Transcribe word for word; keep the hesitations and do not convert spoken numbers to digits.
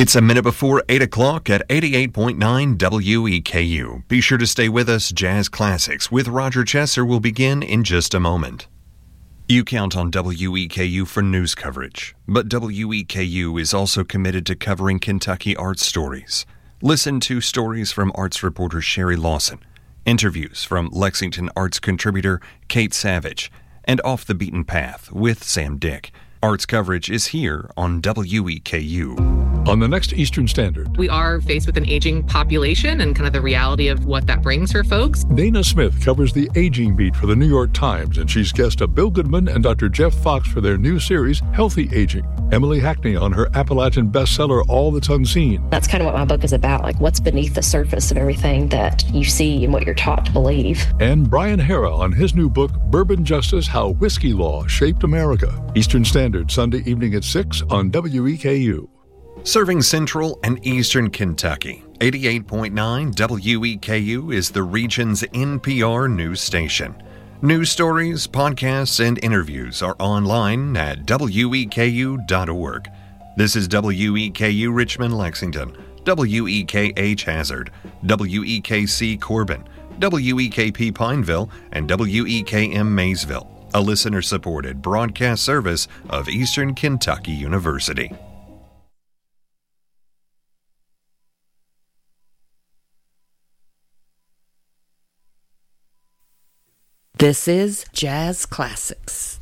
It's a minute before eight o'clock at eighty-eight point nine W E K U. Be sure to stay with us. Jazz Classics with Roger Chesser will begin in just a moment. You count on W E K U for news coverage, but W E K U is also committed to covering Kentucky arts stories. Listen to stories from arts reporter Sherry Lawson, interviews from Lexington arts contributor Kate Savage, and Off the Beaten Path with Sam Dick. Arts coverage is here on W E K U. On the next Eastern Standard, we are faced with an aging population and kind of the reality of what that brings for folks. Dana Smith covers the aging beat for the New York Times, and she's guest of Bill Goodman and Doctor Jeff Fox for their new series, Healthy Aging. Emily Hackney on her Appalachian bestseller, All That's Unseen. That's kind of what my book is about, like what's beneath the surface of everything that you see and what you're taught to believe. And Brian Hara on his new book, Bourbon Justice, How Whiskey Law Shaped America. Eastern Standard, Sunday evening at six on W E K U. Serving Central and Eastern Kentucky, eighty-eight point nine W E K U is the region's N P R news station. News stories, podcasts, and interviews are online at W E K U dot org. This is W E K U Richmond, Lexington, W E K H Hazard, W E K C Corbin, W E K P Pineville, and W E K M Maysville, a listener-supported broadcast service of Eastern Kentucky University. This is Jazz Classics.